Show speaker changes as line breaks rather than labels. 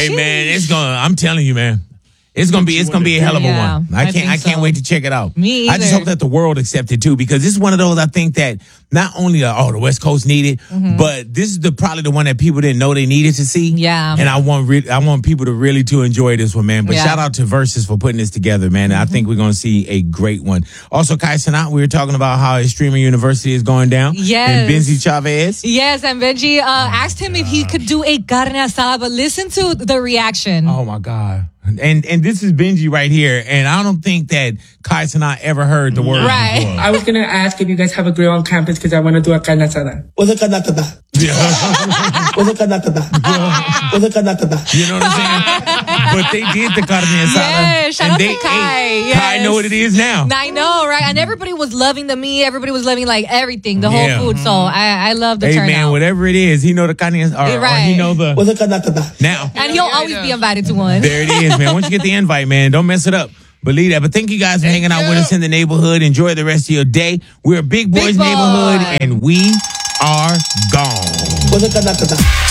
Hey man, I'm telling you, man. It's gonna be a hell of a one. I can't wait to check it out.
Me either.
I just hope that the world accepts it too, because this is one of those I think that not only the West Coast needed, but this is probably the one that people didn't know they needed to see.
Yeah.
And I want people to really to enjoy this one, man. But shout out to Versus for putting this together, man. I think we're gonna see a great one. Also, Kai Cenat, we were talking about how his streamer university is going down.
Yes.
And Benji Chavez.
Yes, and Benji asked him if he could do a carne asada, but listen to the reaction.
Oh my God. And this is Benji right here, and I don't think that Kai Cenat ever heard the word before.
I was gonna ask if you guys have a grill on campus because I want to do a carne asada.
What's a carne asada? What's a carne asada? What's a carne asada?
You know what I'm saying? But they did the carne asada.
Yeah, shout out
and they
to Kai.
ate.
Yes.
Kai know what it is now.
I know, right? And everybody was loving the meat. Everybody was loving like everything, the whole food. So I love the turnout.
Hey man, whatever it is, he know the carne asada, or he know the.
What's a carne asada?
Now.
And he'll always be invited to one.
There it is, man. Once you get the invite, man, don't mess it up. Believe that. But thank you guys for hanging out with us in the neighborhood. Enjoy the rest of your day. We're Big Boys Neighborhood, and we are gone.
What's a carne asada?